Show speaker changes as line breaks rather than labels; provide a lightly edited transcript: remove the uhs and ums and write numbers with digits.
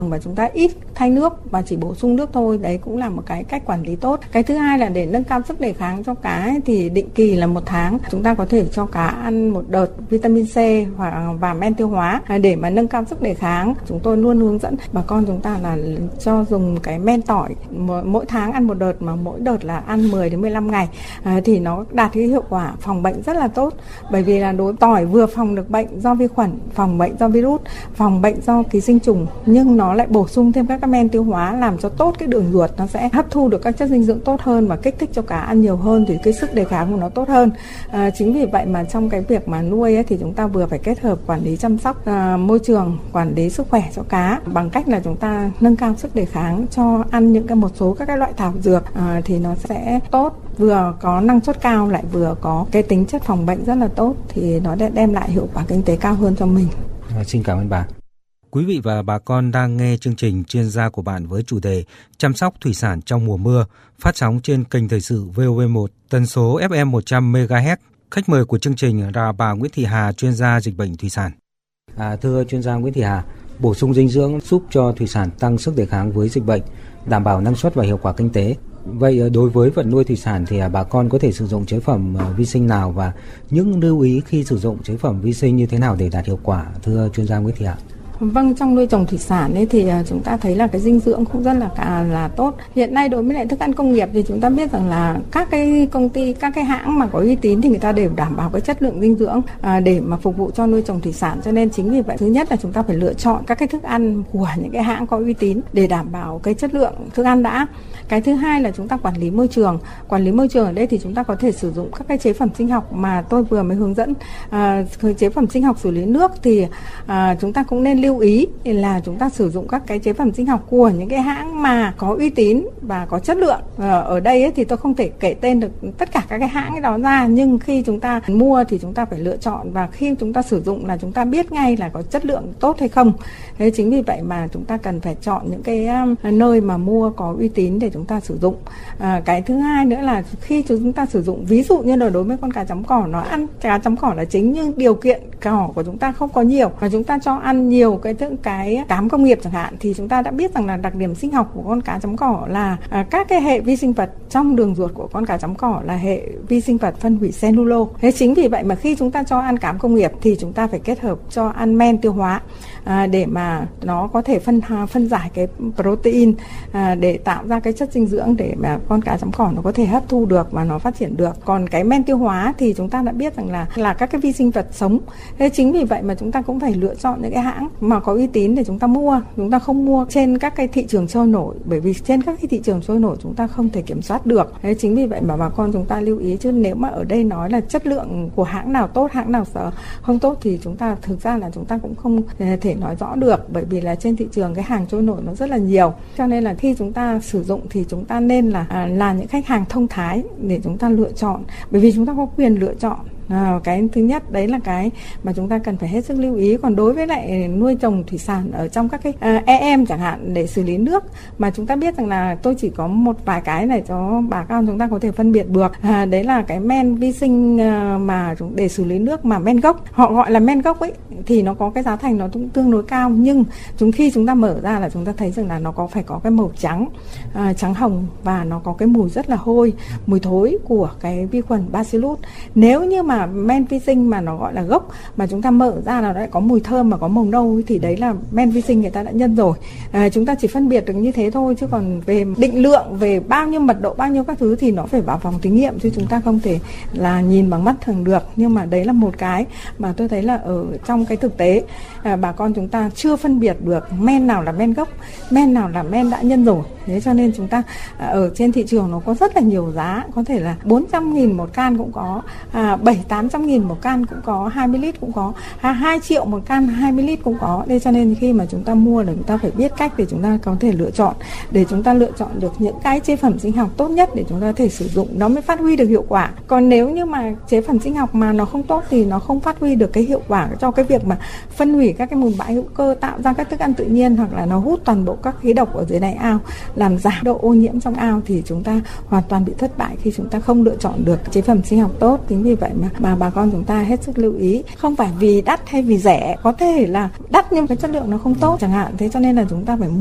và chúng ta ít thay nước và chỉ bổ sung nước thôi. Đấy cũng là một cái cách quản lý tốt. Cái thứ hai là để nâng cao sức đề kháng cho cá ấy, thì định kỳ là 1 tháng chúng ta có thể cho cá ăn một đợt vitamin C và men tiêu hóa để mà nâng cao sức đề kháng. Chúng tôi luôn hướng dẫn bà con chúng ta là cho dùng cái men tỏi mỗi tháng ăn một đợt, mà mỗi đợt là ăn 10 đến 15 ngày thì nó đạt cái hiệu quả phòng bệnh rất là tốt. Bởi vì là đối tỏi vừa phòng được bệnh do vi khuẩn, phòng bệnh do virus, phòng bệnh do ký sinh trùng, nhưng nó lại bổ sung thêm các men tiêu hóa làm cho tốt cái đường ruột, nó sẽ hấp thu được các chất dinh dưỡng tốt hơn và kích thích cho cá ăn nhiều hơn thì cái sức đề kháng của nó tốt hơn. Chính vì vậy mà trong cái việc mà nuôi ấy, thì chúng ta vừa phải kết hợp quản lý chăm sóc môi trường, quản lý sức khỏe cho cá bằng cách là chúng ta nâng cao sức đề kháng, cho ăn một số các cái loại thảo dược thì nó sẽ tốt, vừa có năng suất cao lại vừa có cái tính chất phòng bệnh rất là tốt, thì nó đem lại hiệu quả kinh tế cao hơn cho mình.
Xin cảm ơn bà. Quý vị và bà con đang nghe chương trình Chuyên gia của bạn với chủ đề chăm sóc thủy sản trong mùa mưa, phát sóng trên kênh Thời sự VOV1, tần số FM 100 MHz. Khách mời của chương trình là bà Nguyễn Thị Hà, chuyên gia dịch bệnh thủy sản. Thưa chuyên gia Nguyễn Thị Hà, bổ sung dinh dưỡng giúp cho thủy sản tăng sức đề kháng với dịch bệnh, đảm bảo năng suất và hiệu quả kinh tế. Vậy đối với vật nuôi thủy sản thì bà con có thể sử dụng chế phẩm vi sinh nào và những lưu ý khi sử dụng chế phẩm vi sinh như thế nào để đạt hiệu quả, thưa chuyên gia Nguyễn Thị Hà?
Vâng, trong nuôi trồng thủy sản ấy thì chúng ta thấy là cái dinh dưỡng cũng rất là tốt. Hiện nay đối với lại thức ăn công nghiệp thì chúng ta biết rằng là các cái công ty, các cái hãng mà có uy tín thì người ta đều đảm bảo cái chất lượng dinh dưỡng để mà phục vụ cho nuôi trồng thủy sản. Cho nên chính vì vậy thứ nhất là chúng ta phải lựa chọn các cái thức ăn của những cái hãng có uy tín để đảm bảo cái chất lượng thức ăn đã. Cái thứ hai là chúng ta quản lý môi trường. Quản lý môi trường ở đây thì chúng ta có thể sử dụng các cái chế phẩm sinh học mà tôi vừa mới hướng dẫn. Chế phẩm sinh học xử lý nước thì chúng ta cũng nên lưu ý là chúng ta sử dụng các cái chế phẩm sinh học của những cái hãng mà có uy tín và có chất lượng. Ở đây ấy, thì tôi không thể kể tên được tất cả các cái hãng ấy đó ra, nhưng khi chúng ta mua thì chúng ta phải lựa chọn, và khi chúng ta sử dụng là chúng ta biết ngay là có chất lượng tốt hay không. Thế chính vì vậy mà chúng ta cần phải chọn những cái nơi mà mua có uy tín để chúng ta sử dụng. Cái thứ hai nữa là khi chúng ta sử dụng, ví dụ như là đối với con cá chấm cỏ, nó ăn cá chấm cỏ là chính, nhưng điều kiện cỏ của chúng ta không có nhiều và chúng ta cho ăn nhiều cái cám công nghiệp chẳng hạn, thì chúng ta đã biết rằng là đặc điểm sinh học của con cá chấm cỏ là các cái hệ vi sinh vật trong đường ruột của con cá chấm cỏ là hệ vi sinh vật phân hủy cellulose. Thế chính vì vậy mà khi chúng ta cho ăn cám công nghiệp thì chúng ta phải kết hợp cho ăn men tiêu hóa để mà nó có thể phân giải cái protein để tạo ra cái chất dinh dưỡng để mà con cá chấm cỏ nó có thể hấp thu được và nó phát triển được. Còn cái men tiêu hóa thì chúng ta đã biết rằng là các cái vi sinh vật sống. Thế chính vì vậy mà chúng ta cũng phải lựa chọn những cái hãng mà có uy tín để chúng ta mua. Chúng ta không mua trên các cái thị trường trôi nổi, bởi vì trên các cái thị trường trôi nổi chúng ta không thể kiểm soát được. Thế chính vì vậy mà bà con chúng ta lưu ý, chứ nếu mà ở đây nói là chất lượng của hãng nào tốt, hãng nào không tốt thì chúng ta thực ra là chúng ta cũng không thể nói rõ được, bởi vì là trên thị trường cái hàng trôi nổi nó rất là nhiều. Cho nên là khi chúng ta sử dụng thì chúng ta nên là những khách hàng thông thái để chúng ta lựa chọn, bởi vì chúng ta có quyền lựa chọn. Cái thứ nhất đấy là cái mà chúng ta cần phải hết sức lưu ý. Còn đối với lại nuôi trồng thủy sản ở trong các cái EM chẳng hạn để xử lý nước, mà chúng ta biết rằng là tôi chỉ có một vài cái này cho bà con chúng ta có thể phân biệt được. Đấy là cái men vi sinh mà để xử lý nước mà men gốc, họ gọi là men gốc ấy, thì nó có cái giá thành nó cũng tương đối cao, nhưng khi chúng ta mở ra là chúng ta thấy rằng là nó phải có cái màu trắng trắng hồng và nó có cái mùi rất là hôi, mùi thối của cái vi khuẩn Bacillus. Nếu như mà men vi sinh mà nó gọi là gốc mà chúng ta mở ra là nó lại có mùi thơm mà có màu nâu thì đấy là men vi sinh người ta đã nhân rồi. Chúng ta chỉ phân biệt được như thế thôi, chứ còn về định lượng, về bao nhiêu mật độ, bao nhiêu các thứ thì nó phải vào phòng thí nghiệm, chứ chúng ta không thể là nhìn bằng mắt thường được. Nhưng mà đấy là một cái mà tôi thấy là ở trong cái thực tế bà con chúng ta chưa phân biệt được men nào là men gốc, men nào là men đã nhân rồi. Thế cho nên chúng ta ở trên thị trường nó có rất là nhiều giá, có thể là 400.000 một can cũng có, 700-800.000 một can cũng có, 20 lít cũng có, 2 triệu một can 20 lít cũng có. Thế cho nên khi mà chúng ta mua là chúng ta phải biết cách để chúng ta có thể lựa chọn, để chúng ta lựa chọn được những cái chế phẩm sinh học tốt nhất để chúng ta có thể sử dụng, nó mới phát huy được hiệu quả. Còn nếu như mà chế phẩm sinh học mà nó không tốt thì nó không phát huy được cái hiệu quả cho cái việc mà phân hủy các cái mùn bã hữu cơ, tạo ra các thức ăn tự nhiên, hoặc là nó hút toàn bộ các khí độc ở dưới đáy ao, làm giảm độ ô nhiễm trong ao, thì chúng ta hoàn toàn bị thất bại khi chúng ta không lựa chọn được chế phẩm sinh học tốt. Chính vì vậy mà mà bà con chúng ta hết sức lưu ý. Không phải vì đắt hay vì rẻ, có thể là đắt nhưng cái chất lượng nó không tốt chẳng hạn, thế cho nên là chúng ta phải